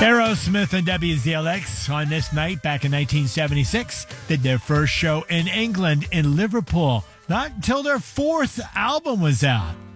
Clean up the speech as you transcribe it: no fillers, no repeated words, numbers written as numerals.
Aerosmith and WZLX on this night back in 1976 did their first show in England in Liverpool. Not until their fourth album was out.